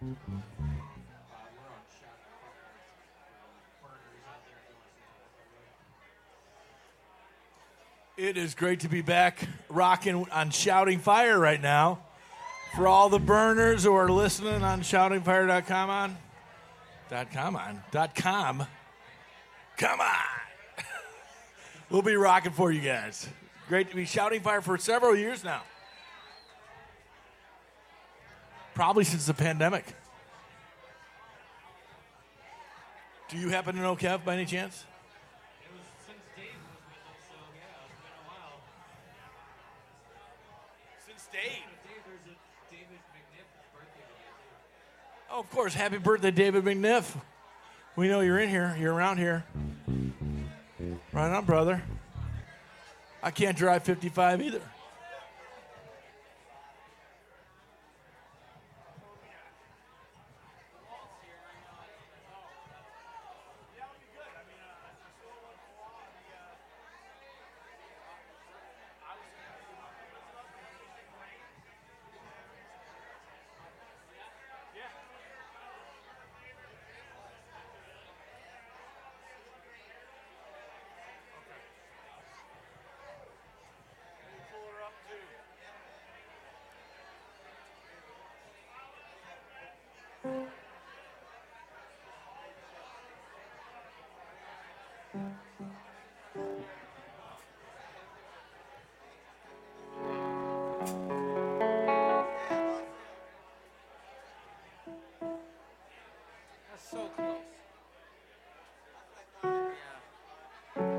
It is great to be back rocking on Shouting Fire right now. For all the burners who are listening on shoutingfire.com on. .com. Come on. We'll be rocking for you guys. Great to be Shouting Fire for several years now. Probably since the pandemic. Do you happen to know Kev by any chance? It was since Dave was with us, so yeah, it's been a while. Since Dave. There's a David McNiff's birthday today, too. Oh, of course. Happy birthday, David McNiff. We know you're in here. You're around here. Right on, brother. I can't drive 55 either. That's so close.